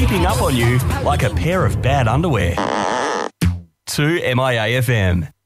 Keeping up on you like a pair of bad underwear. 2 MIA FM.